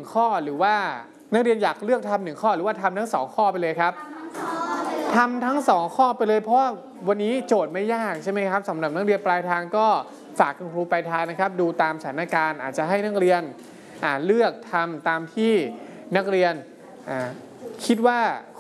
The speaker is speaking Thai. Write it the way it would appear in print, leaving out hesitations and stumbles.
ข้อหรือว่านักเรียนอยากเลือกทำ1ข้อหรือว่าทำทั้ง2ข้อไปเลยครับทำทั้ง2ข้อไปเลยเพราะว่าวันนี้โจทย์ไม่ยากใช่ไหมครับสำหรับนักเรียนปลายทางก็ฝากคุณครูปลายทางนะครับดูตามสถานการณ์อาจจะให้นักเรียนเลือกทำตามที่นักเรียนคิดว่า